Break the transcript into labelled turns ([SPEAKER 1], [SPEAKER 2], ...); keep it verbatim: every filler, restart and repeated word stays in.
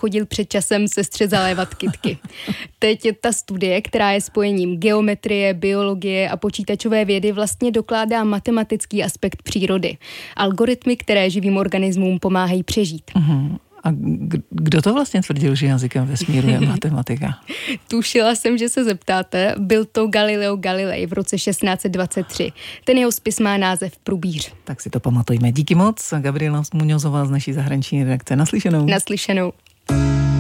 [SPEAKER 1] chodil před časem sestře zalévat kytky. Teď je ta studie, která je spojením geometrie, biologie a počítačové vědy, vlastně dokládá matematický aspekt přírody. Algoritmy, které živým organismům pomáhají přežít.
[SPEAKER 2] Uh-huh. A kdo to vlastně tvrdil, že jazykem vesmíru je matematika?
[SPEAKER 1] Tušila jsem, že se zeptáte. Byl to Galileo Galilei v roce šestnáct set dvacet tři. Ten jeho spis má název Průbíř.
[SPEAKER 2] Tak si to pamatujme. Díky moc. Gabriela Muňozová z naší zahraniční redakce. Naslyšenou.
[SPEAKER 1] Naslyšenou.